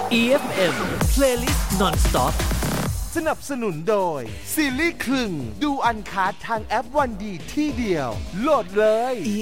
EFM Playlist Non-Stop สนับสนุนโดยซีรีส์คลึงดูอันคัททางแอปวันดีที่เดียวโหลดเลย